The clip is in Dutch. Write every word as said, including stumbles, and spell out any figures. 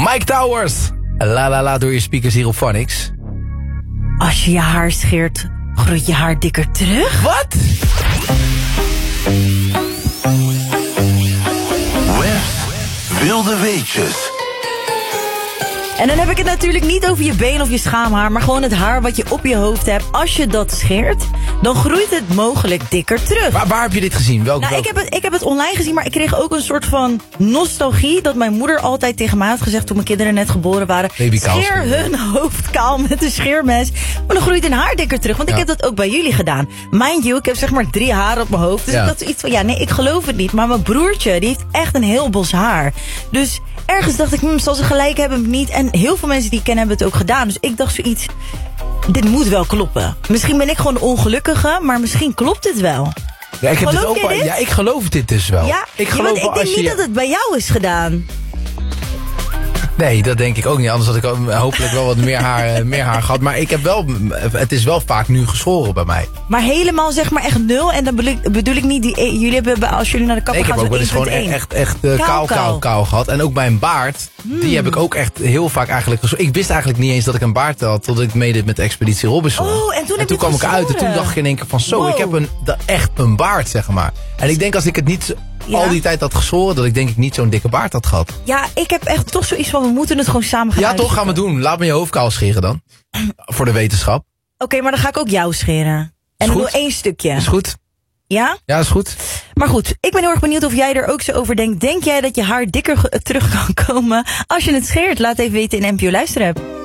Mike Towers. La la la door je speakers hier op Phonics. Als je je haar scheert, groeit je haar dikker terug? Wat? Webs wilde weetjes. En dan heb ik het natuurlijk niet over je been of je schaamhaar, maar gewoon het haar wat je op je hoofd hebt. Als je dat scheert, dan groeit het mogelijk dikker terug. Waar, waar heb je dit gezien? Welk, Nou, welk... ik heb, het, ik heb het online gezien, maar ik kreeg ook een soort van nostalgie dat mijn moeder altijd tegen mij had gezegd toen mijn kinderen net geboren waren. Baby kaal Scheer hun hoofd kaal met een scheermes, maar dan groeit hun haar dikker terug. Want Ja. ik heb dat ook bij jullie gedaan. Mind you, ik heb zeg maar drie haren op mijn hoofd. Dus Ja. ik had zoiets van, ja nee, ik geloof het niet. Maar mijn broertje, die heeft echt een heel bos haar. Dus ergens dacht ik, hm, zal ze gelijk hebben of niet? En heel veel mensen die ik ken hebben het ook gedaan. Dus ik dacht zoiets, dit moet wel kloppen. Misschien ben ik gewoon de ongelukkige, maar misschien klopt het wel. Ja, ik heb dit Geloof ook jij wel- dit? ja, ik geloof dit dus wel. Ja, ik ja, geloof want ik wel denk als niet je... dat het bij jou is gedaan. Nee, dat denk ik ook niet. Anders had ik ook hopelijk wel wat meer haar, eh, meer haar gehad. Maar ik heb wel, het is wel vaak nu geschoren bij mij. Maar helemaal zeg maar echt nul. En dan bedoel ik, bedoel ik niet, die, eh, jullie hebben bij- als jullie naar de kapper Nee, ik heb gaan ook wel eens zo gewoon één punt één. echt, echt uh, Kaal, kaal, kaal, kaal. kaal gehad. En ook mijn baard, die heb ik ook echt heel vaak eigenlijk geschoren. Ik wist eigenlijk niet eens dat ik een baard had, totdat ik meedeed met de Expeditie Robinson. Oh, en toen heb je kwam het ik uit en toen geschoren. dacht ik in één keer van zo, Wow. ik heb een, da- echt een baard, zeg maar. En ik denk als ik het niet Ja? al die tijd had geschoren, dat ik denk ik niet zo'n dikke baard had gehad. Ja, ik heb echt toch zoiets van, we moeten het gewoon samen gaan Ja, toch uitzoeken. gaan we doen. Laat me je hoofd kaal scheren dan. Voor de wetenschap. Oké, maar dan ga ik ook jou scheren. En Is dan goed. doe één stukje. Is goed? Ja? Ja, is goed. Maar goed, ik ben heel erg benieuwd of jij er ook zo over denkt. Denk jij dat je haar dikker ge- terug kan komen als je het scheert? Laat even weten in N P O Luisterapp.